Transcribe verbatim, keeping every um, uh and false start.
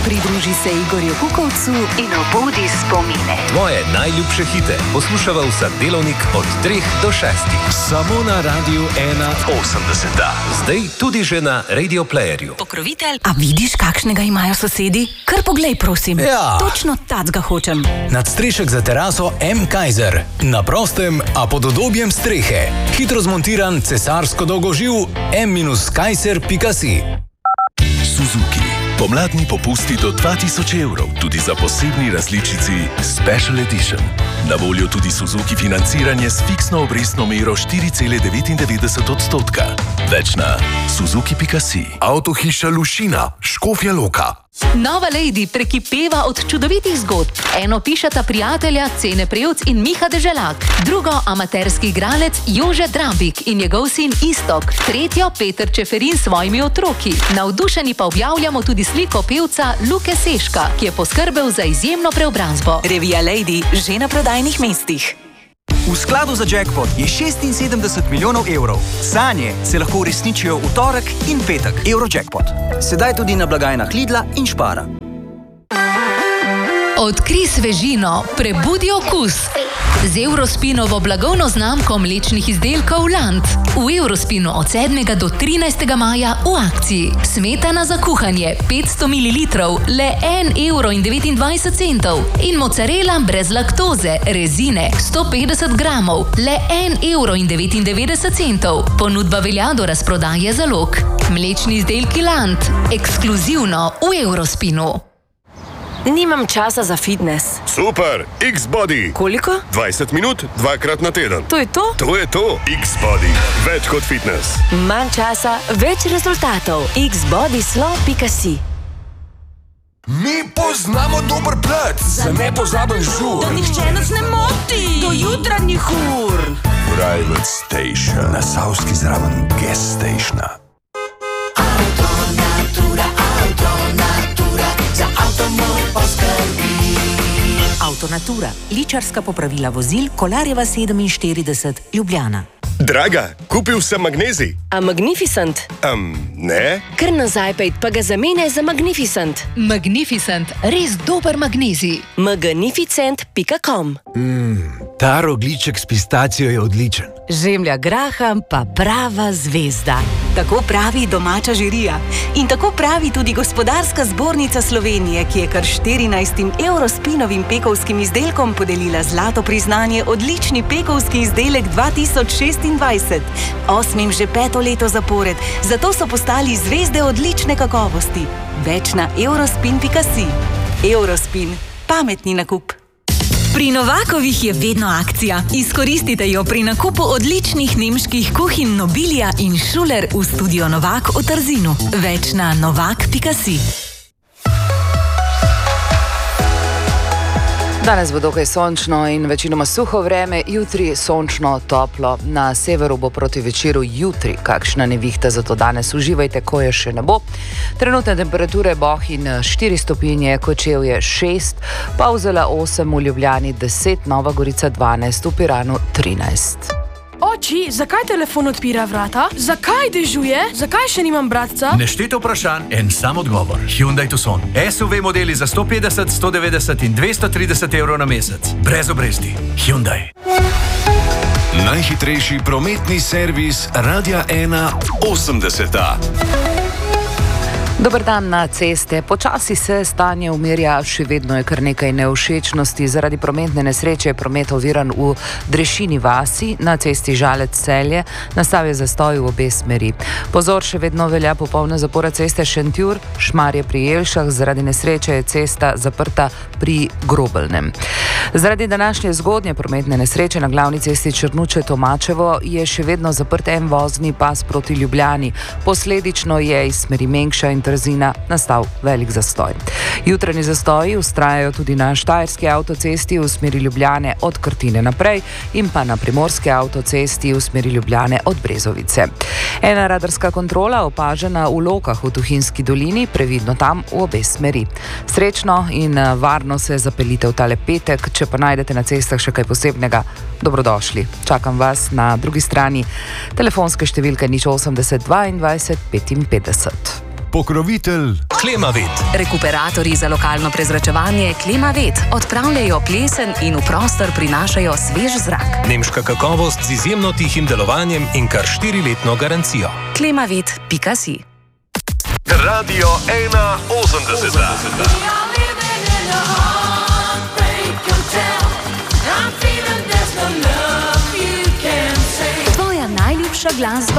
Pridruži se Igorju Kukovcu in obudi spomine. Tvoje najljubše hite poslušava vsak delovnik od treh do šestih. Samo na Radiu ena osemdeset. Zdaj tudi že na Radio Playerju. Pokrovitelj. A vidiš, kakšnega imajo sosedi? Kar poglej, prosim. Ja. Točno tacga hočem. Nadstrešek za teraso M. Kaiser. Na prostem, a pod udobjem strehe. Hitro zmontiran cesarsko dolgoživ M Kaiser pika si. Suzuki. Pomladni popusti do dva tisoč evrov, tudi za posebni različici Special Edition. Na voljo tudi Suzuki financiranje s fiksno obrestno mero štiri cela devetindevetdeset odstotka. Več na suzuki pika si. Avtohiša Lušina, Škofja Loka. Nova Lady prekipeva od čudovitih zgodb. Eno pišeta prijatelja Cene Prevc in Miha Deželak, drugo amaterski igralec Jože Drabik in njegov sin Istok, tretjo Peter Čeferin s svojimi otroki. Navdušeni pa objavljamo tudi sliko pevca Luke Seška, ki je poskrbel za izjemno preobrazbo. Revija Lady že na prodajnih mestih. V skladu za jackpot je šestinsedemdeset milijonov evrov. Sanje se lahko uresničijo v torek in petek. Eurojackpot. Sedaj tudi na blagajnah Lidla in Špara. Odkrij svežino, prebudi okus. Z Eurospinovo blagovno znamko mlečnih izdelkov Land. V Eurospinu od sedmega do trinajstega maja v akciji. Smetana za kuhanje petsto mililitrov, le en evro in devetindvajset centov. In mozzarella brez laktoze, rezine sto petdeset gramov, le en evro in devetindevetdeset centov. Ponudba velja do razprodaje zalog. Mlečni izdelki Land, ekskluzivno v Eurospinu. Nimam časa za fitness. Super, X-Body. Koliko? dvajset minut, dvakrat na teden. To je to? To je to, X-Body. Več kot fitness. Manj časa, več rezultatov. x body slow pika si. Mi poznamo dober plac za nepozaben žur. Da nihče nas ne moti. Do jutranjih ur. Private Station. Na Savski zraven Gas Stationa. Avtonatura, ličarska popravila vozil, Kolarjeva sedeminštirideset, Ljubljana. Draga, kupil sem magnezij. A Magnificent? Um, ne? Kar nazaj pejt, pa ga zamene za Magnificent. Magnificent, res dober magnezij. magnificent pika com. Mmm, ta rogliček s pistacijo je odličen. Žemlja graha pa prava zvezda. Tako pravi domača žirija. In tako pravi tudi Gospodarska zbornica Slovenije, ki je kar štirinajstim Eurospinovim pekovskim izdelkom podelila zlato priznanje odlični pekovski izdelek dva tisoč šestindvajset. Osmim že peto leto zapored, zato so postali zvezde odlične kakovosti. Več na eurospin pika si. Eurospin. Pametni nakup. Pri Novakovih je vedno akcija. Izkoristite jo pri nakupu odličnih nemških kuhinj Nobilia in Schuler v studio Novak v Trzinu. Več na novak pika si. Danes bo dokaj sončno in večinoma suho vreme, jutri sončno, toplo. Na severu bo proti večeru jutri kakšna nevihta, zato danes uživajte, ko je še ne bo. Trenutne temperature Bohinj štiri stopinje, Kočevje šest, Polzela osem, v Ljubljani deset, Nova Gorica dvanajst, v Piranu trinajst. Oči, zakaj telefon odpira vrata? Zakaj dežuje? Zakaj še nimam bratca? Nešteto vprašanj, en sam odgovor. Hyundai Tucson. S U V modeli za sto petdeset, sto devetdeset in dvesto trideset evrov na mesec. Brez obresti. Hyundai. Najhitrejši prometni servis Radia ena osemdeset. Dober dan na ceste. Počasi se stanje umirja, še vedno je kar nekaj nevšečnosti. Zaradi prometne nesreče je promet oviran v Drešini vasi na cesti Žalec-Celje. Nastal je zastoj v obe smeri. Pozor, še vedno velja popolna zapora ceste Šentjur, Šmarje pri Jelšah. Zaradi nesreče je cesta zaprta pri Grobelnem. Zaradi današnje zgodnje prometne nesreče na glavni cesti Črnuče-Tomačevo je še vedno zaprt en vozni pas proti Ljubljani. Posledično je iz smeri Mengša in Trzina nastal velik zastoj. Jutranji zastoji vztrajajo tudi na Štajerski avtocesti v smeri Ljubljane od Krtine naprej in pa na Primorski avtocesti v smeri Ljubljane od Brezovice. Ena radarska kontrola opažena v Lokah v Tuhinjski dolini, previdno tam v obe smeri. Srečno in varno se zapeljite v tale petek, če pa najdete na cestah še kaj posebnega, dobrodošli. Čakam vas na drugi strani telefonske številke nič osemdeset dvaindvajset petinpetdeset. pokrovitelj Klimavet. Rekuperatorji za lokalno prezračevanje Klimavet odpravljajo plesen in v prostor prinašajo svež zrak. Nemška kakovost z izjemno tihim delovanjem in kar štiriletno garancijo. klimavet pika si. Radio ena osemdeset. Tvoja najljubša glasba